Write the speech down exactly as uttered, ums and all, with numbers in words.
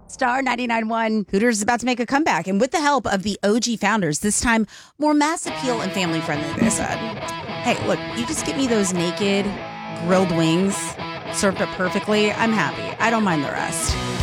Star ninety-nine point one. Hooters is about to make a comeback, and with the help of the O G founders, this time more mass appeal and family friendly, they said. Hey, look, you just get me those naked grilled wings served up perfectly. I'm happy. I don't mind the rest.